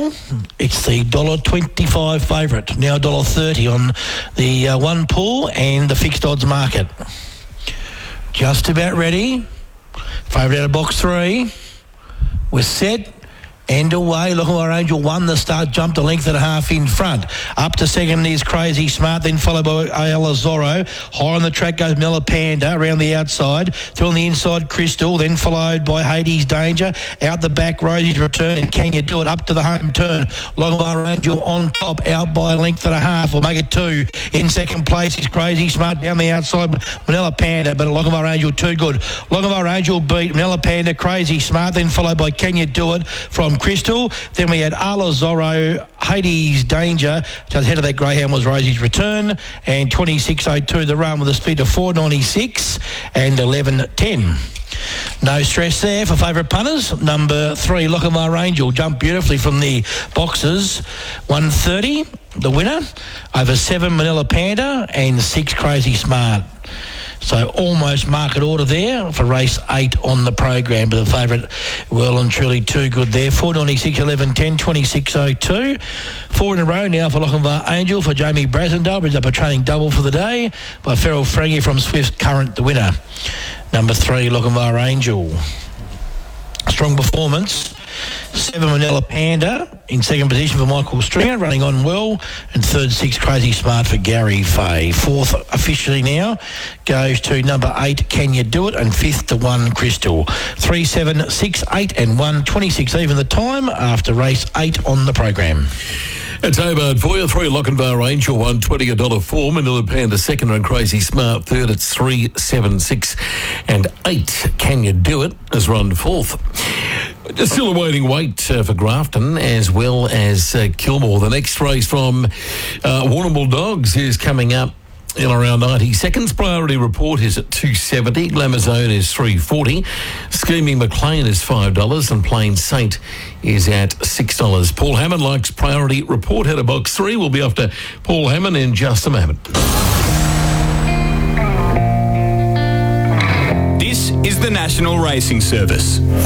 Angel. It's the $1.25 favourite, now $1.30 on the one pull and the fixed odds market. Just about ready. Favourite out of box 3. We're set. And away, Locomotive Angel won the start, jumped a length and a half in front. Up to second is Crazy Smart, then followed by Ayala Zorro. High on the track goes Mela Panda around the outside. Through on the inside, Crystal, then followed by Hades Danger. Out the back, Rosie's Return, and Can You Do It? Up to the home turn. Locomotive Angel on top, out by a length and a half. We'll make it 2. In second place is Crazy Smart down the outside. Manila Panda, but Locomotive Angel too good. Locomotive Angel beat Manila Panda, Crazy Smart, then followed by Can You Do It from Crystal. Then we had Ala Zorro, Hades Danger. Just ahead of that greyhound was Rosie's Return, and 26.02 the run with a speed of 4.96 and 11.10. No stress there for favourite punters. Number 3, Locomotive Angel, jumped beautifully from the boxes. 130, the winner. Over 7, Manila Panda, and 6, Crazy Smart. So almost market order there for race 8 on the program, but the favourite well and truly too good there. 4.96, 11.10, 26.02. 4 in a row now for Locomotive Angel for Jamie Brasendale. Brings up a training double for the day by Ferrell Frangie from Swift Current, the winner. Number 3, Locomotive Angel. Strong performance. 7, Manila Panda in second position for Michael Stringer, running on well. And third, 6, Crazy Smart for Gary Fay. Fourth officially now goes to number 8, Can You Do It? And fifth to 1, Crystal. 3, 7, 6, 8 and 1, 26 even the time after race 8 on the program. It's Hobart for you. 3, Lochinvar Angel, $1.20, $1.04. Manila Panda second, and Crazy Smart third. It's 3, 7, 6 and 8. Can You Do It? As run fourth. Still awaiting weight for Grafton as well as Kilmore. The next race from Warrnambool Dogs is coming up in around 90 seconds. Priority Report is at $2.70. Glamour Zone is $3.40. Scheming McLean is $5, and Plain Saint is at $6. Paul Hammond likes Priority Report. Out of box 3. We'll be after Paul Hammond in just a moment. This is the National Racing Service.